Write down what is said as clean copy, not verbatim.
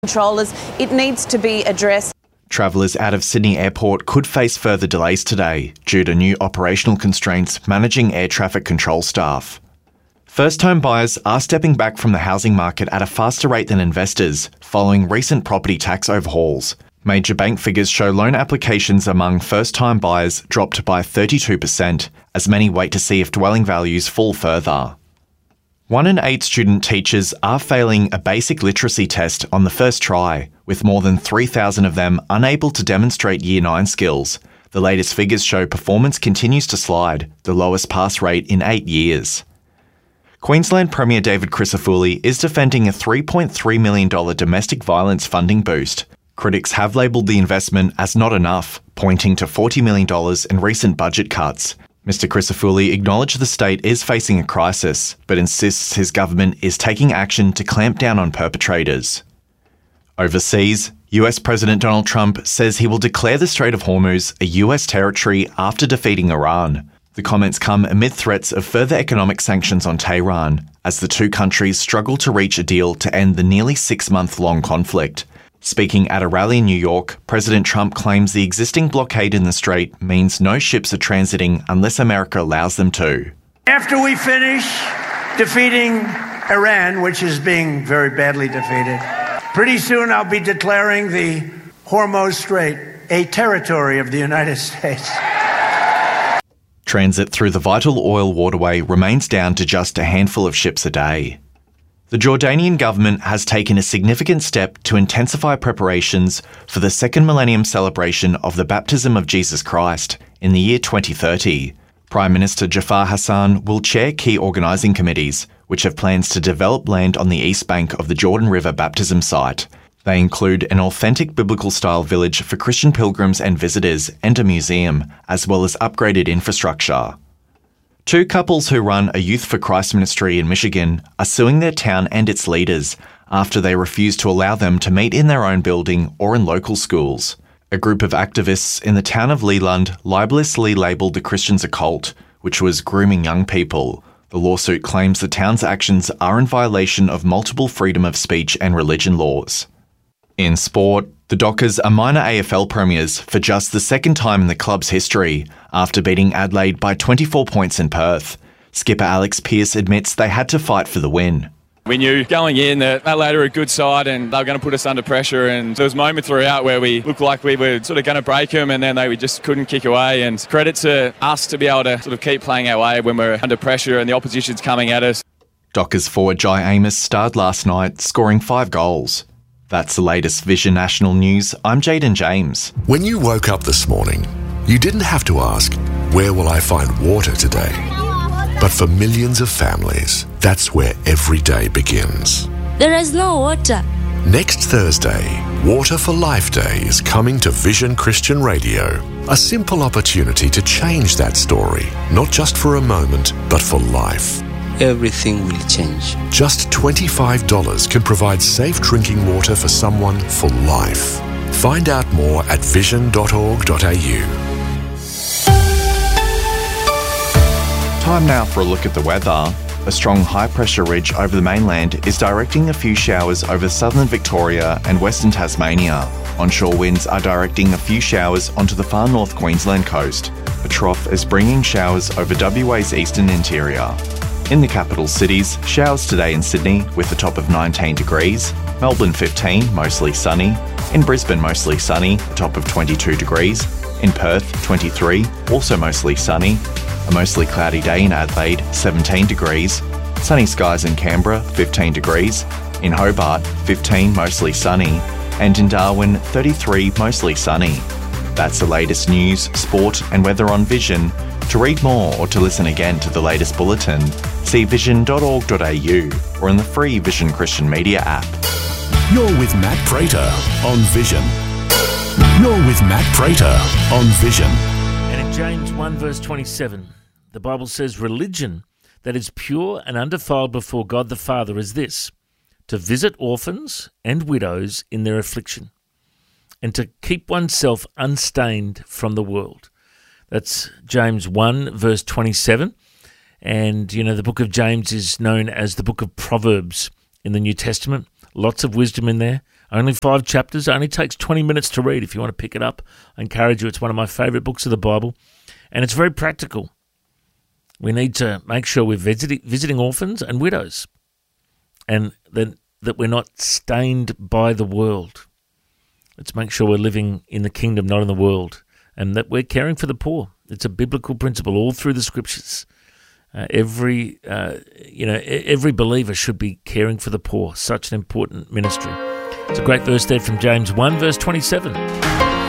controllers. It needs to be addressed. Travellers out of Sydney Airport could face further delays today due to new operational constraints managing air traffic control staff. First-home buyers are stepping back from the housing market at a faster rate than investors following recent property tax overhauls. Major bank figures show loan applications among first-time buyers dropped by 32%, as many wait to see if dwelling values fall further. 1 in 8 student teachers are failing a basic literacy test on the first try, with more than 3,000 of them unable to demonstrate Year 9 skills. The latest figures show performance continues to slide, the lowest pass rate in 8 years. Queensland Premier David Crisafulli is defending a $3.3 million domestic violence funding boost. Critics have labelled the investment as not enough, pointing to $40 million in recent budget cuts. Mr Crisafulli acknowledged the state is facing a crisis, but insists his government is taking action to clamp down on perpetrators. Overseas, US President Donald Trump says he will declare the Strait of Hormuz a US territory after defeating Iran. The comments come amid threats of further economic sanctions on Tehran, as the two countries struggle to reach a deal to end the nearly 6-month-long conflict. Speaking at a rally in New York, President Trump claims the existing blockade in the strait means no ships are transiting unless America allows them to. After we finish defeating Iran, which is being very badly defeated, pretty soon I'll be declaring the Hormuz Strait a territory of the United States. Transit through the vital oil waterway remains down to just a handful of ships a day. The Jordanian government has taken a significant step to intensify preparations for the second millennium celebration of the baptism of Jesus Christ in the year 2030. Prime Minister Jafar Hassan will chair key organising committees, which have plans to develop land on the east bank of the Jordan River baptism site. They include an authentic biblical-style village for Christian pilgrims and visitors and a museum, as well as upgraded infrastructure. 2 couples who run a Youth for Christ ministry in Michigan are suing their town and its leaders after they refuse to allow them to meet in their own building or in local schools. A group of activists in the town of Leland libelously labelled the Christians a cult, which was grooming young people. The lawsuit claims the town's actions are in violation of multiple freedom of speech and religion laws. In sport, the Dockers are minor AFL premiers for just the second time in the club's history, after beating Adelaide by 24 points in Perth. Skipper Alex Pearce admits they had to fight for the win. We knew going in that Adelaide were a good side and they were going to put us under pressure, and there was moments throughout where we looked like we were sort of going to break them, and then we just couldn't kick away. And credit to us to be able to sort of keep playing our way when we're under pressure and the opposition's coming at us. Dockers forward Jai Amos starred last night, scoring 5 goals. That's the latest Vision National News. I'm Jaden James. When you woke up this morning, you didn't have to ask, where will I find water today? But for millions of families, that's where every day begins. There is no water. Next Thursday, Water for Life Day is coming to Vision Christian Radio. A simple opportunity to change that story, not just for a moment, but for life. Everything will change. Just $25 can provide safe drinking water for someone for life. Find out more at vision.org.au. Time now for a look at the weather. A strong high-pressure ridge over the mainland is directing a few showers over southern Victoria and western Tasmania. Onshore winds are directing a few showers onto the far north Queensland coast. A trough is bringing showers over WA's eastern interior. In the capital cities, showers today in Sydney with a top of 19 degrees, Melbourne 15, mostly sunny, in Brisbane mostly sunny, a top of 22 degrees, in Perth 23, also mostly sunny, a mostly cloudy day in Adelaide 17 degrees, sunny skies in Canberra 15 degrees, in Hobart 15 mostly sunny, and in Darwin 33 mostly sunny. That's the latest news, sport and weather on Vision. To read more or to listen again to the latest bulletin, see vision.org.au or in the free Vision Christian Media app. You're with Matt Prater on Vision. You're with Matt Prater on Vision. And in James 1 verse 27, the Bible says, religion that is pure and undefiled before God the Father is this, to visit orphans and widows in their affliction, and to keep oneself unstained from the world. That's James 1 verse 27. And, you know, the book of James is known as the book of Proverbs in the New Testament. Lots of wisdom in there. Only 5 chapters. It only takes 20 minutes to read if you want to pick it up. I encourage you. It's one of my favourite books of the Bible. And it's very practical. We need to make sure we're visiting orphans and widows. And then that we're not stained by the world. Let's make sure we're living in the kingdom, not in the world. And that we're caring for the poor. It's a biblical principle all through the scriptures. Every believer should be caring for the poor. Such an important ministry. It's a great verse there from James 1, verse 27.